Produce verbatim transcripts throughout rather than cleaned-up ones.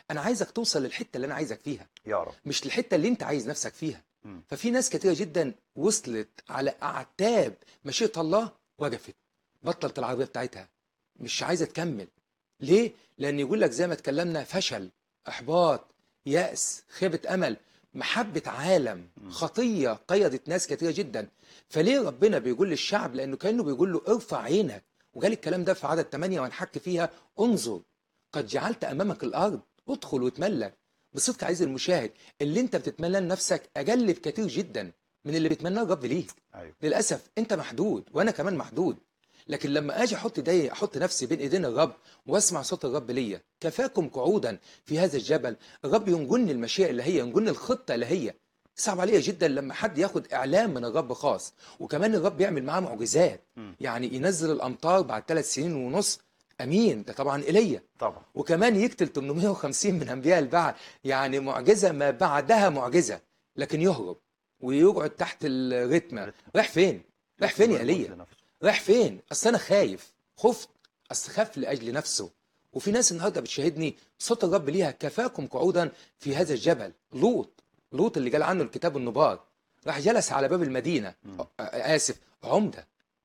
انا عايزك توصل للحته اللي انا عايزك فيها، يا رب. مش للحته اللي انت عايز نفسك فيها. مم. ففي ناس كتيره جدا وصلت على اعتاب مشيئه الله، وقفت، بطلت العربيه بتاعتها، مش عايزه تكمل. ليه؟ لان يقول لك زي ما اتكلمنا، فشل، احباط، يأس، خيبه امل، محبه عالم، مم. خطيه قيدت ناس كتيره جدا. فليه ربنا بيقول للشعب؟ لانه كانه بيقول له ارفع عينك. وقال الكلام ده في عدد ثمانية وهنحك فيها: انظر قد جعلت امامك الارض، ادخل وتملك. بصدق عايز المشاهد، اللي انت بتتمناه لنفسك اقل بكتير جدا من اللي بيتمناه الرب ليك. ايوه. للاسف انت محدود وانا كمان محدود. لكن لما اجي احط ايدي، احط نفسي بين ايدين الرب واسمع صوت الرب ليا: كفاكم قعودا في هذا الجبل. الرب ينجلني المشيئه اللي هي، ينجلني الخطه اللي هي. صعب عليا جدا لما حد ياخد اعلام من الرب خاص، وكمان الرب يعمل معاه معجزات. مم. يعني ينزل الامطار بعد ثلاث سنين ونص، امين، ده طبعا ايليا. طبعا. وكمان يقتل ثمانمائة وخمسين من انبياء البعل، يعني معجزه ما بعدها معجزه. لكن يهرب ويقعد تحت الرتمه. رايح فين؟ رايح فين يا يطلب الموت ايليا؟ لنفسه. رايح فين؟ اصل انا خايف، خفت، اصل خاف لاجل نفسه. وفي ناس النهارده بتشاهدني، صوت الرب ليها: كفاكم قعودا في هذا الجبل. لوط، لوط اللي قال عنه الكتاب النبار، راح جلس على باب المدينه، مم. اسف، عمده،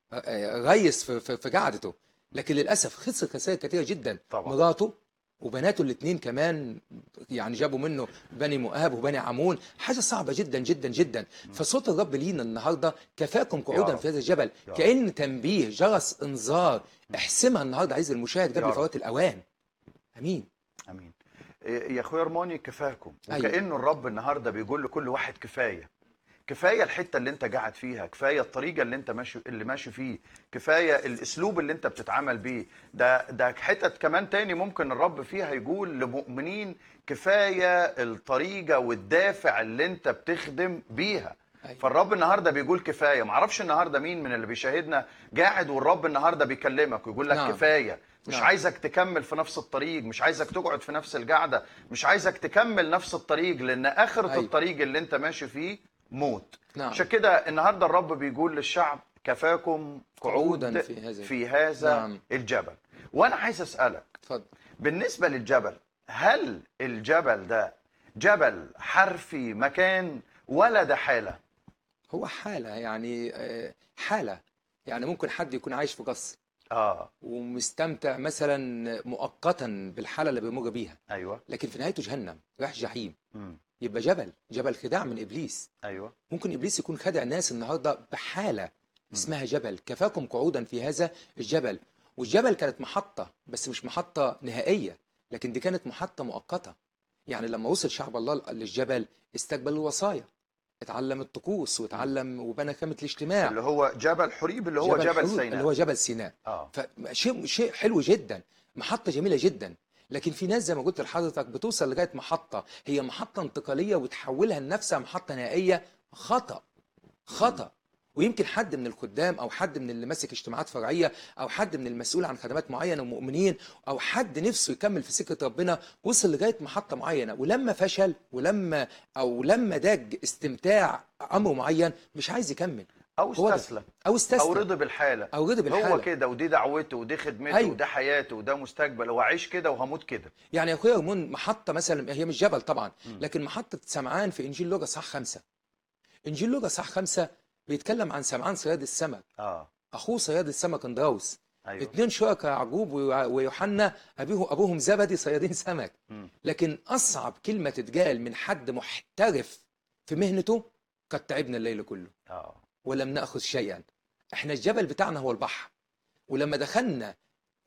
ريس في في في قعدته. لكن للاسف خسر خسائر كثيره جدا. طبعا. مراته وبناته الاثنين كمان، يعني جابوا منه بني مؤاب وبني عمون، حاجه صعبه جدا جدا جدا. فصوت الرب لينا النهارده: كفاكم يا قعودا رب. في هذا الجبل. يا رب. كأن تنبيه، جرس انذار، احسمها النهارده عايز المشاهد يا قبل رب. فوات الاوان. امين. امين. إيه يا اخويا ارماني، كفاكم. أيوة. وكانه الرب النهارده بيقول لكل واحد: كفايه. كفايه الحته اللي انت قاعد فيها، كفايه الطريقه اللي انت ماشي اللي ماشي فيه، كفايه الاسلوب اللي انت بتتعامل بيه. ده ده حتت كمان تاني ممكن الرب فيها يقول لمؤمنين: كفايه الطريقه والدافع اللي انت بتخدم بيها. أيوة. فالرب النهارده بيقول كفايه. معرفش النهارده مين من اللي بيشاهدنا قاعد والرب النهارده بيكلمك ويقول لك نعم. كفايه. مش نعم. عايزك تكمل في نفس الطريق، مش عايزك تقعد في نفس القعده، مش عايزك تكمل نفس الطريق، لان اخره أيوة. الطريق اللي انت ماشي فيه موت. نعم. عشان كده النهارده الرب بيقول للشعب: كفاكم قعودا قعود في هذا في هذا نعم. الجبل. وانا عايز اسالك، اتفضل. بالنسبه للجبل، هل الجبل ده جبل حرفي مكان ولا ده حاله؟ هو حاله، يعني آه، حاله. يعني ممكن حد يكون عايش في قصر اه. ومستمتع مثلا مؤقتا بالحاله اللي بيمر بيها، ايوه. لكن في نهايته جهنم، رايح جحيم. امم. يبقى جبل، جبل خداع من ابليس. ايوه. ممكن ابليس يكون خادع الناس النهارده بحاله مم. اسمها جبل. كفاكم قعودا في هذا الجبل. والجبل كانت محطه، بس مش محطه نهائيه، لكن دي كانت محطه مؤقته. يعني لما وصل شعب الله للجبل، استقبل الوصايا، اتعلم الطقوس، واتعلم وبنى خيمه الاجتماع. اللي هو جبل حريب، اللي هو جبل جبل حرود اللي سيناء. هو جبل سيناء. اه. فشيء شيء حلو جدا، محطة جميلة جدا. لكن في ناس زي ما قلت لحضرتك بتوصل لغاية محطة هي محطة انتقالية وتحولها لنفسها محطة نهائية. خطأ، خطأ. ويمكن حد من الخدام او حد من اللي ماسك اجتماعات فرعيه او حد من المسؤول عن خدمات معينه ومؤمنين او حد نفسه يكمل في سكه ربنا، وصل لغايه محطه معينه، ولما فشل ولما او لما داج استمتاع امر معين مش عايز يكمل. او هو ده. استسلم. او استسلم او رضي بالحاله. او رضي بالحاله. هو كده، ودي دعوته، ودي خدمته، ايوه. وده حياته، وده مستقبل، هو عايش كده وهموت كده. يعني يا اخويا رمون، محطه مثلا هي مش جبل طبعا، مم. لكن محطه سمعان في انجيل لوقا صح خمسة. انجيل لوقا صح خمسة بيتكلم عن سمعان صياد السمك، اه. اخوه صياد السمك اندراوس. ايوه. اتنين شركاء، يعقوب ويوحنا، ابوه ابوهم زبدي، صيادين سمك. مم. لكن اصعب كلمه تتقال من حد محترف في مهنته: قد تعبنا الليل كله اه. ولم ناخذ شيئا. احنا الجبل بتاعنا هو البحر، ولما دخلنا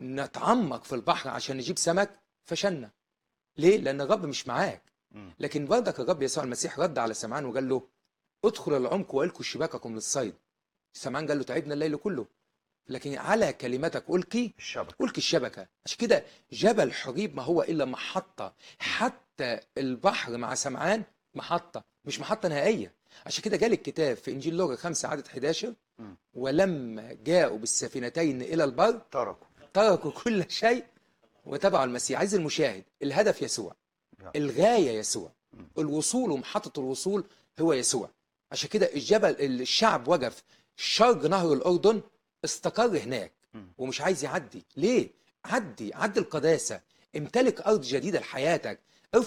نتعمق في البحر عشان نجيب سمك فشلنا. ليه؟ لان الرب مش معاك. مم. لكن برضك الرب يسوع المسيح رد على سمعان وقال له: ادخل العمق والقوا شباككم للصيد. سمعان قال له: تعبنا الليل كله، لكن على كلمتك ألقي الشبكه. ألقي الشبكة. عشان كده جبل حريب ما هو إلا محطة. حتى البحر مع سمعان محطة، مش محطة نهائية. عشان كده جال الكتاب في إنجيل لوقا خمسة عدد حداشر: مم. ولما جاءوا بالسفينتين إلى البر تركوا. تركوا كل شيء وتبعوا المسيح. عايز المشاهد، الهدف يسوع، يا. الغاية يسوع، مم. الوصول ومحطة الوصول هو يسوع. عشان كده الجبل، الشعب وقف شرق نهر الأردن، استقر هناك مم. ومش عايز يعدي. ليه؟ عدي، عدي القداسة، امتلك أرض جديدة لحياتك،